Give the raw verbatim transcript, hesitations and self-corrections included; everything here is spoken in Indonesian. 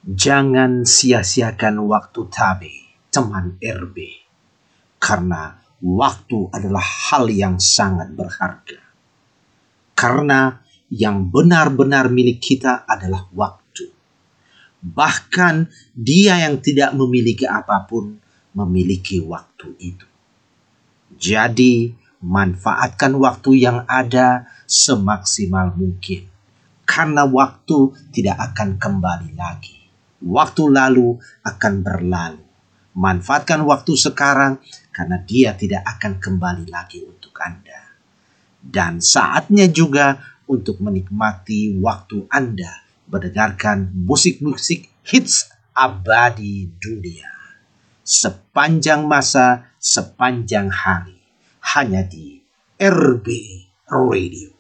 Jangan sia-siakan waktu tabe, teman R B. Karena waktu adalah hal yang sangat berharga. Karena yang benar-benar milik kita adalah waktu. Bahkan dia yang tidak memiliki apapun memiliki waktu itu. Jadi, manfaatkan waktu yang ada semaksimal mungkin. Karena waktu tidak akan kembali lagi. Waktu lalu akan berlalu. Manfaatkan waktu sekarang karena dia tidak akan kembali lagi untuk Anda. Dan saatnya juga untuk menikmati waktu Anda mendengarkan musik-musik hits abadi dunia. Sepanjang masa, sepanjang hari. Hanya di R B Radio.